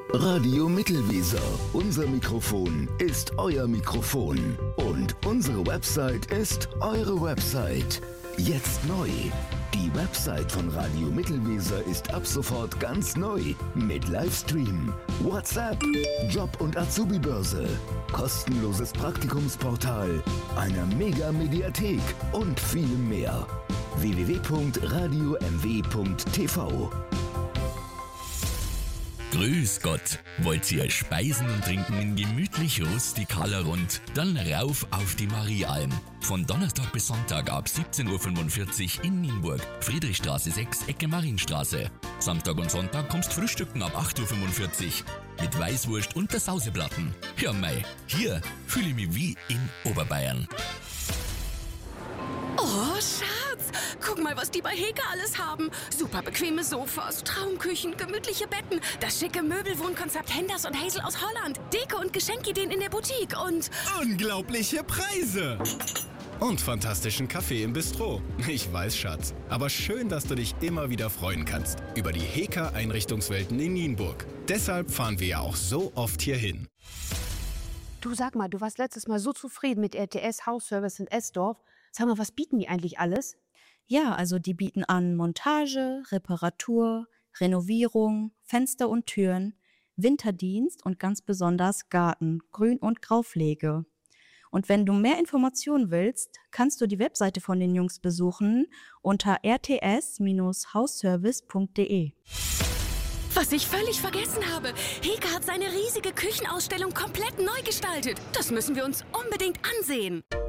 Radio Mittelweser. Unser Mikrofon ist euer Mikrofon. Und unsere Website ist eure Website. Jetzt neu. Die Website von Radio Mittelweser ist ab sofort ganz neu. Mit Livestream, WhatsApp, Job- und Azubi-Börse, kostenloses Praktikumsportal, einer Mega-Mediathek und vielem mehr. www.radiomw.tv. Grüß Gott! Wollt ihr Speisen und Trinken in gemütlich rustikaler Rund? Dann rauf auf die Mariaalm. Von Donnerstag bis Sonntag ab 17.45 Uhr in Nienburg. Friedrichstraße 6, Ecke Marienstraße. Samstag und Sonntag kommst frühstücken ab 8.45 Uhr. Mit Weißwurst und der Sauseplatten. Ja mei, hier fühle ich mich wie in Oberbayern. Oh, Schatz, guck mal, was die bei Heka alles haben. Super bequeme Sofas, Traumküchen, gemütliche Betten, das schicke Möbelwohnkonzept Henders und Hazel aus Holland, Deko- und Geschenkideen in der Boutique und... unglaubliche Preise! Und fantastischen Kaffee im Bistro. Ich weiß, Schatz, aber schön, dass du dich immer wieder freuen kannst über die Heka-Einrichtungswelten in Nienburg. Deshalb fahren wir ja auch so oft hierhin. Du, sag mal, du warst letztes Mal so zufrieden mit RTS Hausservice in Esdorf. Sag mal, was bieten die eigentlich alles? Ja, also die bieten an Montage, Reparatur, Renovierung, Fenster und Türen, Winterdienst und ganz besonders Garten, Grün- und Graupflege. Und wenn du mehr Informationen willst, kannst du die Webseite von den Jungs besuchen unter rts-hausservice.de. Was ich völlig vergessen habe, Heka hat seine riesige Küchenausstellung komplett neu gestaltet. Das müssen wir uns unbedingt ansehen.